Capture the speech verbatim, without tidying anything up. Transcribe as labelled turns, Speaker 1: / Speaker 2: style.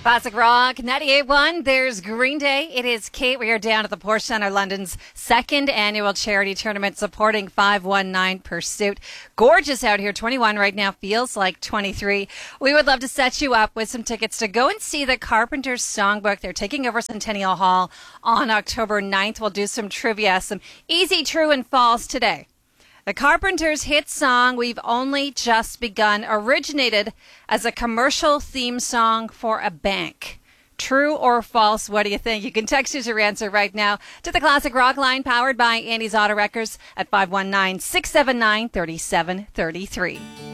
Speaker 1: Classic Rock ninety-eight point one. There's Green Day. It is Kate. We are down at the Porsche Centre London's second annual charity tournament supporting five one nine Pursuit. Gorgeous out here. twenty-one right now. Feels like twenty-three. We would love to set you up with some tickets to go and see the Carpenters Songbook. They're taking over Centennial Hall on October ninth. We'll do some trivia, some easy, true, and false today. The Carpenters' hit song, We've Only Just Begun, originated as a commercial theme song for a bank. True or false? What do you think? You can text us your answer right now to the Classic Rock line powered by Andy's Auto Wreckers at five one nine, six seven nine, three seven three three.